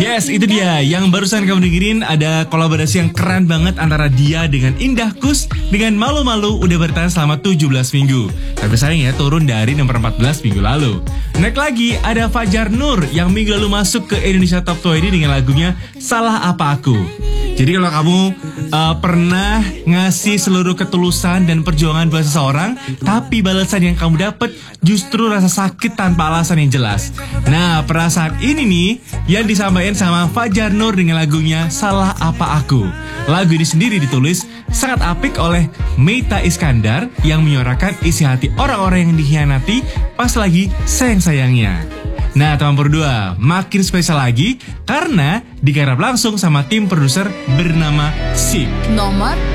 Yes, itu dia. Yang barusan kamu dengerin ada kolaborasi yang keren banget antara dia dengan Indah Kus dengan Malu-Malu udah bertahan selama 17 minggu. Tapi sayang ya turun dari nomor 14 minggu lalu. Naik lagi ada Fajar Nur yang minggu lalu masuk ke Indonesia Top 20 dengan lagunya Salah Apa Aku. Jadi kalau kamu pernah ngasih seluruh ketulusan dan perjuangan buat seseorang, tapi balasan yang kamu dapat justru rasa sakit tanpa alasan yang jelas. Nah, perasaan ini nih yang disampaikan sama Fajar Nur dengan lagunya Salah Apa Aku. Lagu ini sendiri ditulis sangat apik oleh Meita Iskandar yang menyuarakan isi hati orang-orang yang dikhianati pas lagi sayang-sayangnya. Nah, teman berdua, makin spesial lagi karena digarap langsung sama tim produser bernama Sik. Nomor